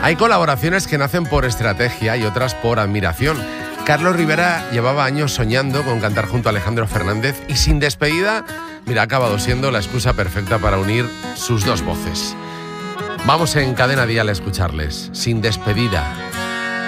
Hay colaboraciones que nacen por estrategia y otras por admiración. Carlos Rivera llevaba años soñando con cantar junto a Alejandro Fernández y Sin Despedida, mira, ha acabado siendo la excusa perfecta para unir sus dos voces. Vamos en Cadena Dial a escucharles. Sin Despedida.